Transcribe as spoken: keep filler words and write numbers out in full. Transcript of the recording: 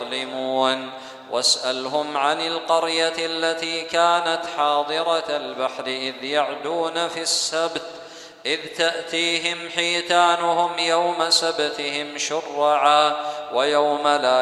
يظلمون واسألهم عن القرية التي كانت حاضرة البحر إذ يعدون في السبت إذ تأتيهم حيتانهم يوم سبتهم شرعا ويوم لا